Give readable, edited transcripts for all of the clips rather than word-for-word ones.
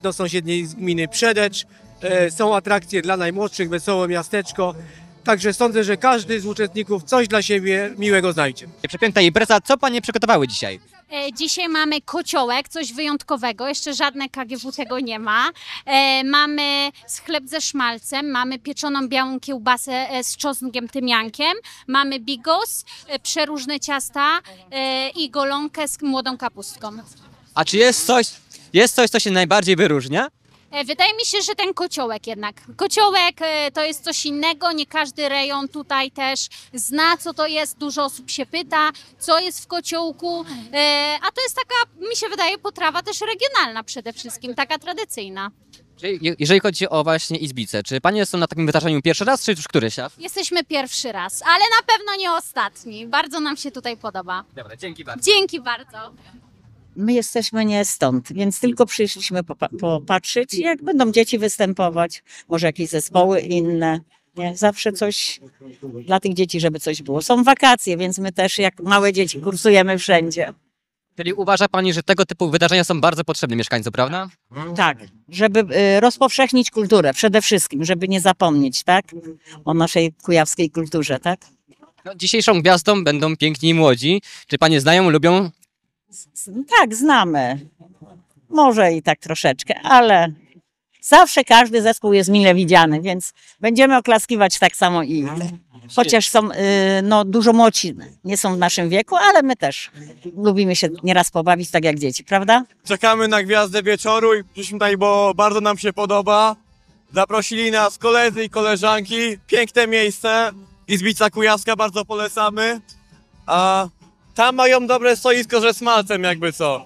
Do sąsiedniej gminy Przedecz. Są atrakcje dla najmłodszych, wesołe miasteczko. Także sądzę, że każdy z uczestników coś dla siebie miłego znajdzie. Przepiękna impreza, co panie przygotowały dzisiaj? Dzisiaj mamy kociołek, coś wyjątkowego, jeszcze żadne KGW tego nie ma. Mamy chleb ze szmalcem, mamy pieczoną białą kiełbasę z czosnkiem, tymiankiem, mamy bigos, przeróżne ciasta i golonkę z młodą kapustką. A czy jest coś, co się najbardziej wyróżnia? Wydaje mi się, że ten kociołek jednak. Kociołek to jest coś innego, nie każdy rejon tutaj też zna, co to jest. Dużo osób się pyta, co jest w kociołku, a to jest taka, mi się wydaje, potrawa też regionalna przede wszystkim, taka tradycyjna. Jeżeli chodzi o właśnie Izbice, czy panie są na takim wydarzeniu pierwszy raz, czy już któryś raz? Jesteśmy pierwszy raz, ale na pewno nie ostatni. Bardzo nam się tutaj podoba. Dobra, dzięki bardzo. Dzięki bardzo. My jesteśmy nie stąd, więc tylko przyszliśmy popatrzeć, jak będą dzieci występować, może jakieś zespoły inne. Nie? Zawsze coś dla tych dzieci, żeby coś było. Są wakacje, więc my też jak małe dzieci kursujemy wszędzie. Czyli uważa pani, że tego typu wydarzenia są bardzo potrzebne mieszkańcom, prawda? Tak, żeby rozpowszechnić kulturę przede wszystkim, żeby nie zapomnieć, tak? O naszej kujawskiej kulturze, tak? No, dzisiejszą gwiazdą będą piękni i młodzi. Czy panie znają, lubią? Tak, znamy. Może i tak troszeczkę, ale zawsze każdy zespół jest mile widziany, więc będziemy oklaskiwać tak samo i chociaż są dużo młodsi, nie są w naszym wieku, ale my też lubimy się nieraz pobawić tak jak dzieci, prawda? Czekamy na gwiazdę wieczoru i przyszliśmy tutaj, bo bardzo nam się podoba. Zaprosili nas koledzy i koleżanki. Piękne miejsce. Izbica Kujawska, bardzo polecamy. A tam mają dobre stoisko ze smalcem, jakby co.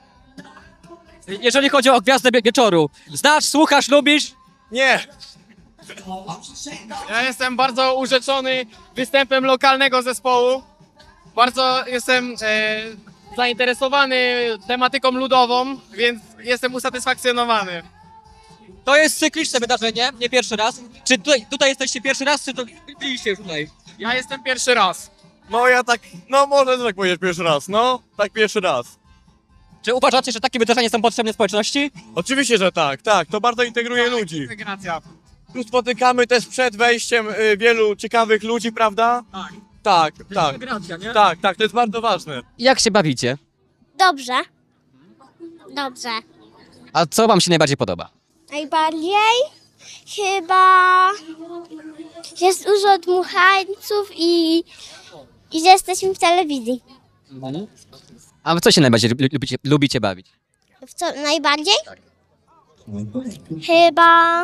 Jeżeli chodzi o gwiazdę wieczoru, znasz, słuchasz, lubisz? Nie! Ja jestem bardzo urzeczony występem lokalnego zespołu. Bardzo jestem zainteresowany tematyką ludową, więc jestem usatysfakcjonowany. To jest cykliczne wydarzenie, nie pierwszy raz. Czy tutaj jesteście pierwszy raz, czy to byliście już tutaj? Ja jestem pierwszy raz. No ja tak, może tak powiedzieć pierwszy raz, tak pierwszy raz. Czy uważacie, że takie wydarzenia są potrzebne społeczności? Oczywiście, że tak, to bardzo integruje ludzi. Integracja. Tu spotykamy też przed wejściem wielu ciekawych ludzi, prawda? Tak. Integracja, nie? Tak, to jest bardzo ważne. Jak się bawicie? Dobrze. Dobrze. A co wam się najbardziej podoba? Najbardziej chyba jest dużo dmuchańców i że jesteśmy w telewizji. A w co się najbardziej lubicie bawić? W co najbardziej? Chyba...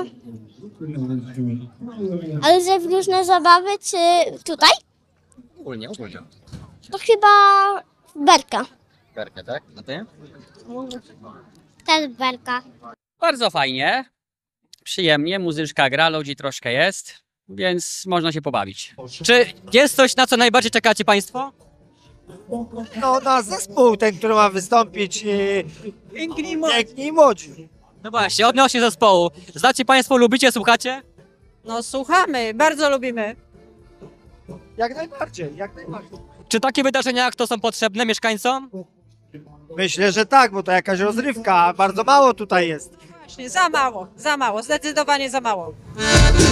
Ale że w różne zabawy, czy tutaj? Ogólnie. To chyba berka. Berkę, tak? A ty? Też berka. Bardzo fajnie, przyjemnie, muzyczka gra, ludzi troszkę jest, więc można się pobawić. Czy jest coś, na co najbardziej czekacie państwo? Na zespół ten, który ma wystąpić. Piękni i młodzi. No właśnie, odnośnie zespołu. Znacie państwo, lubicie, słuchacie? No słuchamy, bardzo lubimy. Jak najbardziej. Czy takie wydarzenia jak to są potrzebne mieszkańcom? Myślę, że tak, bo to jakaś rozrywka, a bardzo mało tutaj jest. Właśnie, za mało, zdecydowanie za mało.